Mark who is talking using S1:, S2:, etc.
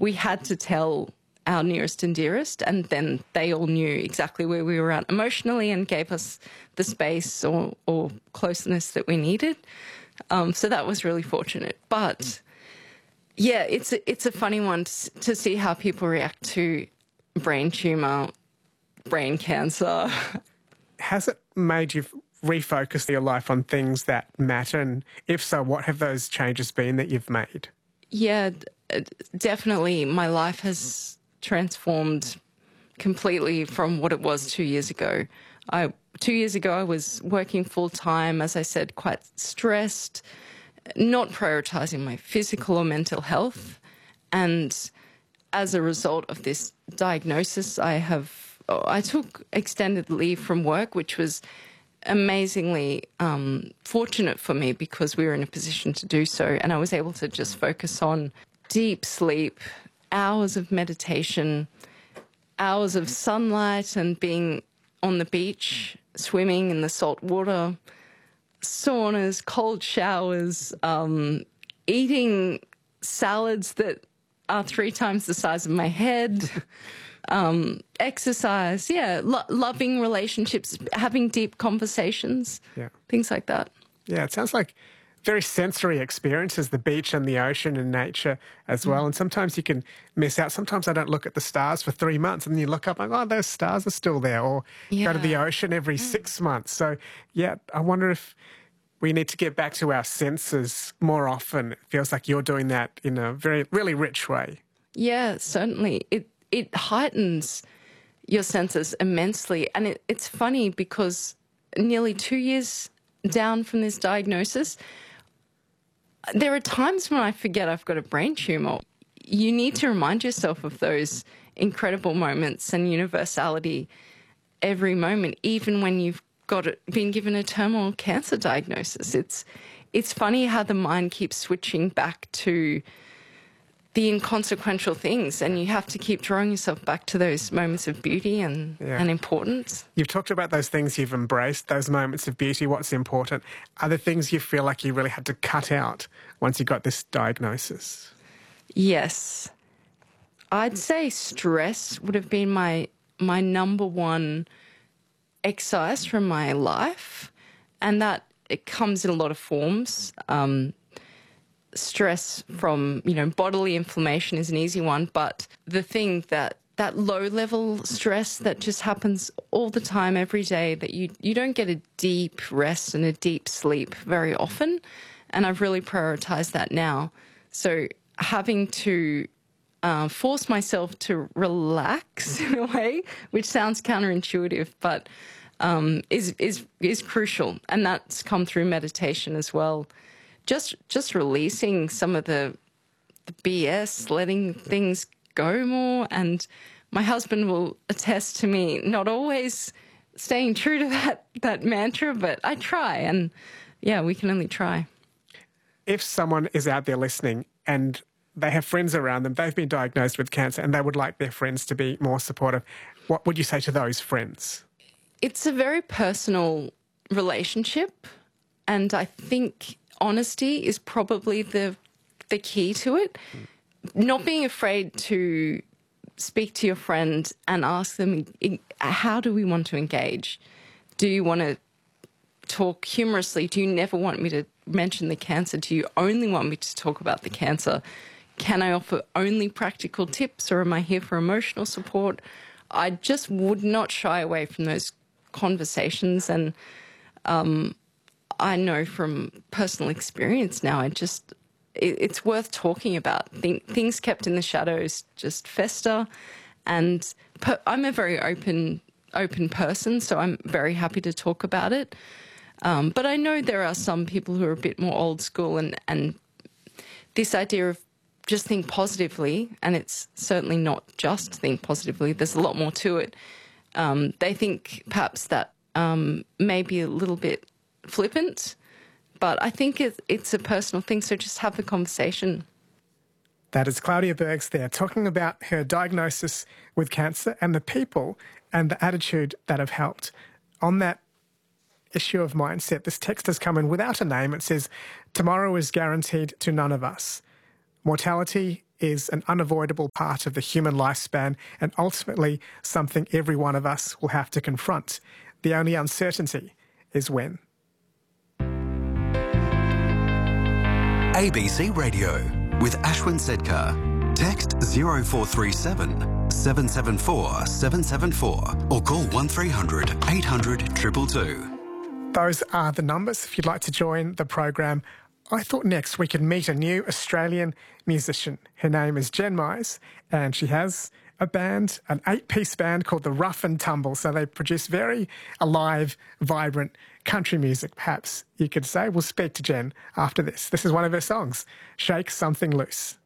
S1: we had to tell our nearest and dearest, and then they all knew exactly where we were at emotionally and gave us the space or closeness that we needed. So that was really fortunate. But yeah, it's a funny one to see how people react to brain tumour, brain cancer.
S2: Has it made you refocus your life on things that matter? And if so, what have those changes been that you've made?
S1: Yeah, definitely. My life has transformed completely from what it was 2 years ago. 2 years ago, I was working full-time, as I said, quite stressed, not prioritising my physical or mental health. And as a result of this diagnosis, I took extended leave from work, which was amazingly fortunate for me because we were in a position to do so. And I was able to just focus on deep sleep, hours of meditation, hours of sunlight and being on the beach, swimming in the salt water, saunas, cold showers, eating salads that are 3 times the size of my head, exercise, loving relationships, having deep conversations, things like that.
S2: Yeah, it sounds like very sensory experiences, the beach and the ocean and nature as well. And sometimes you can miss out. Sometimes I don't look at the stars for 3 months and then you look up and, oh, those stars are still there. Or go to the ocean every 6 months. So, yeah, I wonder if we need to get back to our senses more often. It feels like you're doing that in a really rich way.
S1: Yeah, certainly. It heightens your senses immensely. And it's funny because nearly 2 years down from this diagnosis, there are times when I forget I've got a brain tumour. You need to remind yourself of those incredible moments and universality every moment, even when you've been given a terminal cancer diagnosis. It's funny how the mind keeps switching back to the inconsequential things, and you have to keep drawing yourself back to those moments of beauty and importance.
S2: You've talked about those things you've embraced, those moments of beauty, what's important. Are there things you feel like you really had to cut out once you got this diagnosis?
S1: Yes. I'd say stress would have been my number one excise from my life, and that it comes in a lot of forms. Stress from, bodily inflammation is an easy one, but the thing that low-level stress that just happens all the time, every day, that you don't get a deep rest and a deep sleep very often, and I've really prioritized that now. So having to force myself to relax in a way, which sounds counterintuitive, but is crucial, and that's come through meditation as well. Just releasing some of the BS, letting things go more. And my husband will attest to me not always staying true to that mantra, but I try. And yeah, we can only try.
S2: If someone is out there listening and they have friends around them, they've been diagnosed with cancer and they would like their friends to be more supportive, what would you say to those friends? It's
S1: a very personal relationship, and I think honesty is probably the key to it. Not being afraid to speak to your friend and ask them, how do we want to engage? Do you want to talk humorously? Do you never want me to mention the cancer? Do you only want me to talk about the cancer? Can I offer only practical tips, or am I here for emotional support? I just would not shy away from those conversations, and I know from personal experience now, it's worth talking about. Things kept in the shadows just fester, and I'm a very open person, so I'm very happy to talk about it. But I know there are some people who are a bit more old school, and this idea of just think positively, and it's certainly not just think positively, there's a lot more to it. They think perhaps that may be a little bit flippant, but I think it's a personal thing, so just have the conversation.
S2: That is Claudia Bergs there, talking about her diagnosis with cancer and the people and the attitude that have helped. On that issue of mindset, this text has come in without a name. It says, tomorrow is guaranteed to none of us. Mortality is an unavoidable part of the human lifespan and ultimately something every one of us will have to confront. The only uncertainty is when.
S3: ABC Radio with Ashwin Sedkar. Text 0437 774 774 or call 1300 800 222.
S2: Those are the numbers if you'd like to join the program. I thought next we could meet a new Australian musician. Her name is Jen Mize, and she has a band, an 8-piece band called the Rough and Tumble. So they produce very alive, vibrant country music, perhaps you could say. We'll speak to Jen after this. This is one of her songs, Shake Something Loose.